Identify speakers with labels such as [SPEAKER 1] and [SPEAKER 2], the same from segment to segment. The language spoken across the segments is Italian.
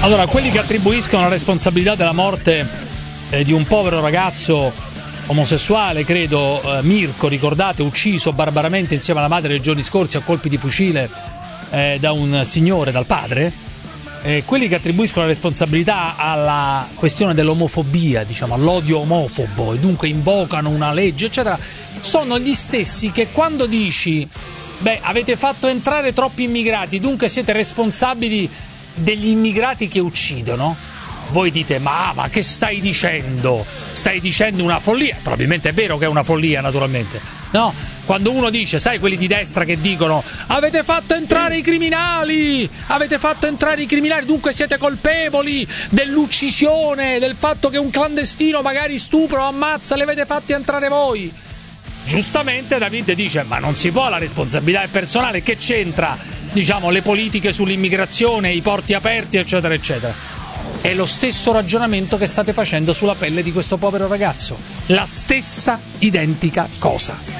[SPEAKER 1] Allora, quelli che attribuiscono la responsabilità della morte di un povero ragazzo omosessuale, credo, Mirko, ricordate, ucciso barbaramente insieme alla madre nei giorni scorsi a colpi di fucile da un signore, dal padre, quelli che attribuiscono la responsabilità alla questione dell'omofobia, diciamo, all'odio omofobo, e dunque invocano una legge, eccetera, sono gli stessi che quando dici avete fatto entrare troppi immigrati, dunque siete responsabili degli immigrati che uccidono, voi dite ma che stai dicendo? Stai dicendo una follia. Probabilmente è vero che è una follia, naturalmente, no? Quando uno dice, sai, quelli di destra che dicono avete fatto entrare i criminali, dunque siete colpevoli dell'uccisione, del fatto che un clandestino magari stupra o ammazza, li avete fatti entrare voi. Giustamente David dice ma non si può, la responsabilità è personale, che c'entra, diciamo, le politiche sull'immigrazione, i porti aperti, eccetera eccetera. È lo stesso ragionamento che state facendo sulla pelle di questo povero ragazzo, la stessa identica cosa.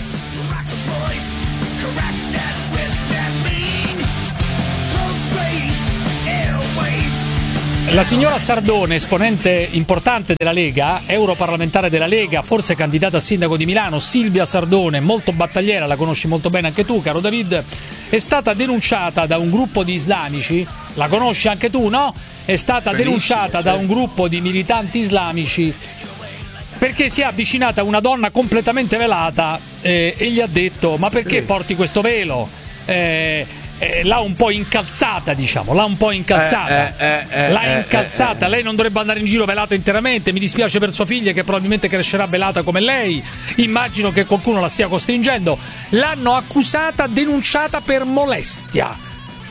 [SPEAKER 1] La signora Sardone, esponente importante della Lega, europarlamentare della Lega, forse candidata a sindaco di Milano, Silvia Sardone, molto battagliera, la conosci molto bene anche tu, caro David, è stata denunciata da un gruppo di islamici, la conosci anche tu, no? È stata denunciata da un gruppo di militanti islamici perché si è avvicinata a una donna completamente velata e gli ha detto ma perché porti questo velo? L'ha un po' incalzata, diciamo, l'ha incalzata. Lei non dovrebbe andare in giro velata interamente. Mi dispiace per sua figlia che probabilmente crescerà velata come lei. Immagino che qualcuno la stia costringendo. L'hanno accusata, denunciata per molestia.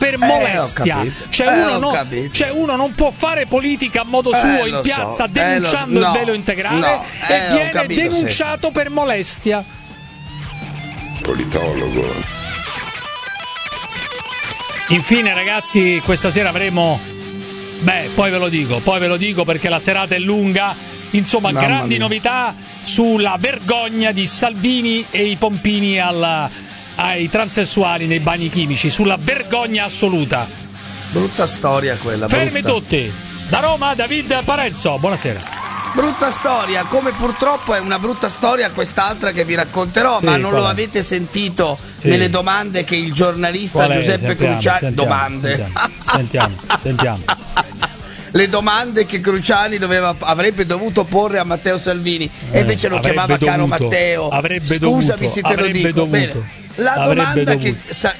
[SPEAKER 1] Uno non può fare politica a modo suo in piazza denunciando il velo integrale e viene denunciato per molestia.
[SPEAKER 2] Politologo.
[SPEAKER 1] Infine, ragazzi, questa sera avremo poi ve lo dico perché la serata è lunga. Insomma, grandi novità sulla vergogna di Salvini e i pompini ai transessuali nei bagni chimici, sulla vergogna assoluta.
[SPEAKER 3] Brutta storia quella.
[SPEAKER 1] Fermi tutti. Da Roma, David Parenzo, buonasera.
[SPEAKER 3] Brutta storia, come purtroppo è una brutta storia quest'altra che vi racconterò, ma non lo avete sentito nelle domande che il giornalista Giuseppe Cruciani...
[SPEAKER 1] Sentiamo.
[SPEAKER 3] Le domande che Cruciani avrebbe dovuto porre a Matteo Salvini e invece lo chiamava caro Matteo. Scusami se te lo dico. Bene. Avrebbe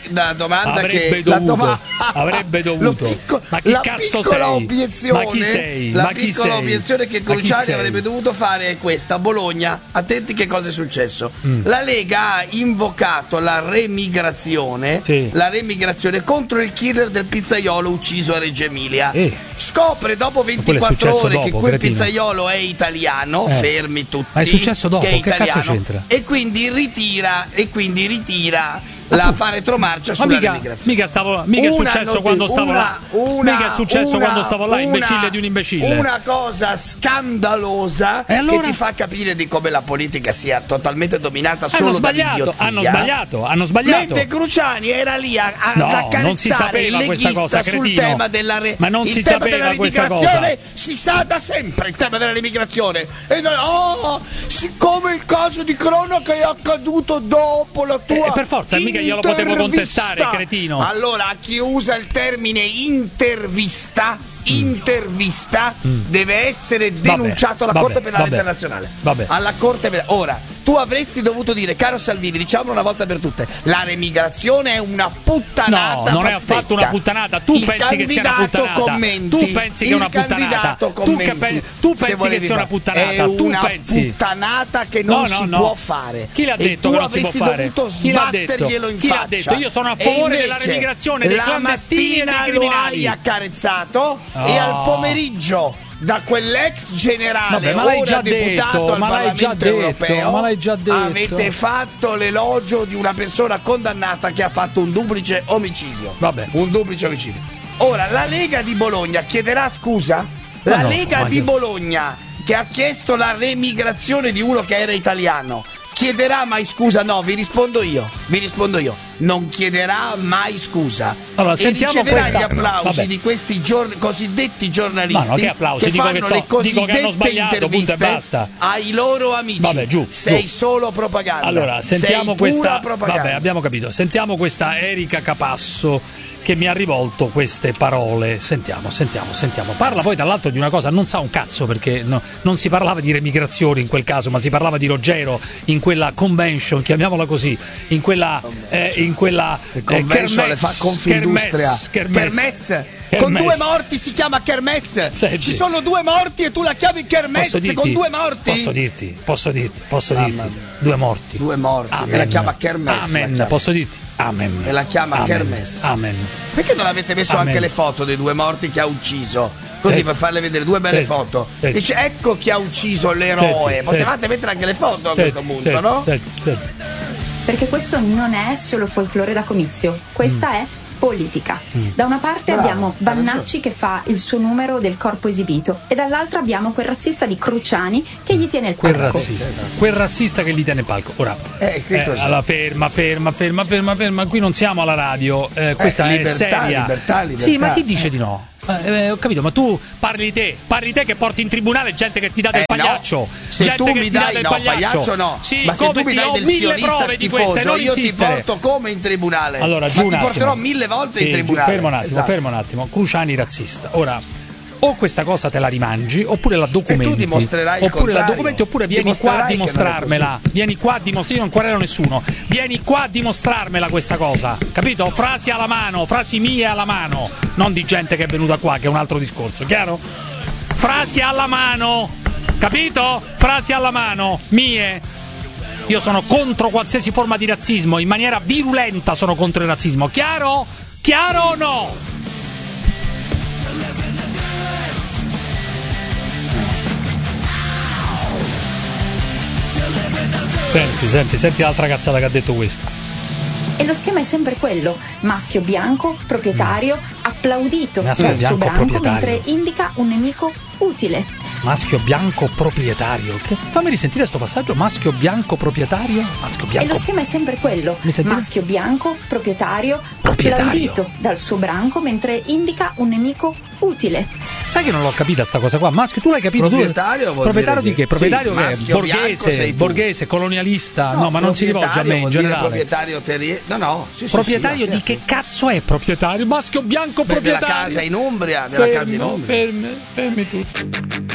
[SPEAKER 1] dovuto. Ma chi cazzo sei?
[SPEAKER 3] La piccola obiezione che Cruciani avrebbe dovuto fare è questa. A Bologna, attenti che cosa è successo. La Lega ha invocato la remigrazione contro il killer del pizzaiolo ucciso a Reggio Emilia. Scopre dopo 24 ore che quel pizzaiolo è italiano, fermi tutti.
[SPEAKER 1] Ma è successo dopo,
[SPEAKER 3] che è italiano,
[SPEAKER 1] che cazzo c'entra?
[SPEAKER 3] E quindi ritira la fa retromarcia sulla remigrazione.
[SPEAKER 1] Mica è successo quando stavo là. Imbecille di un imbecille.
[SPEAKER 3] Una cosa scandalosa che ti fa capire di come la politica sia totalmente dominata solo dall'idiozia.
[SPEAKER 1] Hanno sbagliato.
[SPEAKER 3] Mentre Cruciani era lì a accarezzare il leghista sul tema della remigrazione. Si sa da sempre il tema della remigrazione. E siccome il caso di cronaca è accaduto dopo la tua
[SPEAKER 1] per forza, mica io lo potevo contestare, cretino.
[SPEAKER 3] Allora, chi usa il termine intervista deve essere denunciato alla Corte Penale Internazionale. Alla Corte Penale. Ora, tu avresti dovuto dire, caro Salvini, diciamolo una volta per tutte, la remigrazione è una puttanata.
[SPEAKER 1] No, non è affatto una puttanata. Tu pensi che sia una puttanata. Tu pensi che è una puttanata. Tu pensi che sia una puttanata.
[SPEAKER 3] È una puttanata che non si può fare.
[SPEAKER 1] Chi l'ha detto che non si può fare? Chi l'ha detto? Io sono a favore della remigrazione dei clandestini e dei criminali.
[SPEAKER 3] Lo hai accarezzato e al pomeriggio da quell'ex generale ora deputato al Parlamento Europeo avete fatto l'elogio di una persona condannata che ha fatto un duplice omicidio. Ora la Lega di Bologna chiederà scusa? Bologna che ha chiesto la remigrazione di uno che era italiano chiederà mai scusa? No, vi rispondo io. Non chiederà mai scusa.
[SPEAKER 1] Allora,
[SPEAKER 3] e riceverà gli applausi di questi cosiddetti giornalisti.
[SPEAKER 1] Ma no, che applausi?
[SPEAKER 3] Che
[SPEAKER 1] Dico
[SPEAKER 3] fanno le cosiddette interviste ai loro amici.
[SPEAKER 1] Vabbè, giù.
[SPEAKER 3] Solo propaganda.
[SPEAKER 1] Allora, sentiamo questa. Vabbè, abbiamo capito. Sentiamo questa Erika Capasso che mi ha rivolto queste parole. Sentiamo. Parla poi dall'altro di una cosa, non sa un cazzo, perché non si parlava di remigrazioni in quel caso, ma si parlava di Ruggero in quella convention, chiamiamola così, in quella
[SPEAKER 3] convention le fa Confindustria.
[SPEAKER 1] Kermesse.
[SPEAKER 3] Con 2 morti si chiama Kermesse.
[SPEAKER 1] Senti.
[SPEAKER 3] Ci sono 2 morti e tu la chiami Kermesse con 2 morti?
[SPEAKER 1] Posso dirti. 2 morti.
[SPEAKER 3] 2 morti.
[SPEAKER 1] Amen.
[SPEAKER 3] E la chiama Kermesse.
[SPEAKER 1] Amen. Posso dirti? Amen.
[SPEAKER 3] E la chiama Kermesse.
[SPEAKER 1] Amen.
[SPEAKER 3] Perché non avete messo anche le foto dei 2 morti che ha ucciso? Così per farle vedere 2 belle foto. Dice ecco chi ha ucciso l'eroe. Potevate mettere anche le foto a questo punto, no?
[SPEAKER 2] Perché questo non è solo folklore da comizio, questa è politica. Da una parte abbiamo Bannacci che fa il suo numero del corpo esibito e dall'altra abbiamo quel razzista di Cruciani che gli tiene il palco.
[SPEAKER 1] Quel razzista che gli tiene il palco. Ora, allora, ferma, qui non siamo alla radio, questa è seria.
[SPEAKER 3] Libertà.
[SPEAKER 1] Sì, ma chi dice di no? Ho capito, ma tu parli te che porti in tribunale gente che ti dà del pagliaccio.
[SPEAKER 3] No. Se tu mi dai del pagliaccio no.
[SPEAKER 1] Sì,
[SPEAKER 3] ma se tu mi dai del sionista schifoso, io ti porto come in tribunale.
[SPEAKER 1] Allora,
[SPEAKER 3] ma ti porterò 1000 volte in tribunale.
[SPEAKER 1] Fermo un attimo. Cruciani razzista. Ora, o questa cosa te la rimangi oppure la documenti.
[SPEAKER 3] E tu dimostrerai il contrario.
[SPEAKER 1] Oppure vieni qua a dimostrarmela. Io non querelo nessuno. Vieni qua a dimostrarmela questa cosa. Capito? Frasi alla mano, frasi mie alla mano, non di gente che è venuta qua, che è un altro discorso, chiaro? Frasi alla mano. Capito? Frasi alla mano mie. Io sono contro qualsiasi forma di razzismo, in maniera virulenta sono contro il razzismo. Chiaro? Chiaro o no? Senti l'altra cazzata che ha detto questa.
[SPEAKER 2] E lo schema è sempre quello: maschio bianco, proprietario, applaudito dal suo branco mentre indica un nemico utile.
[SPEAKER 1] Maschio bianco proprietario. Fammi risentire sto passaggio. Maschio bianco proprietario.
[SPEAKER 2] E lo schema è sempre quello: maschio bianco, proprietario, applaudito dal suo branco mentre indica un nemico utile.
[SPEAKER 1] Sai che non l'ho capita sta cosa qua? Maschio, tu l'hai capito? Proprietario di che? Proprietario che è? Borghese, colonialista? No, ma non si rivolge a me in generale.
[SPEAKER 3] Proprietario
[SPEAKER 1] proprietario di che cazzo è proprietario? Maschio bianco proprietario
[SPEAKER 3] della casa in Umbria,
[SPEAKER 1] fermi tutti.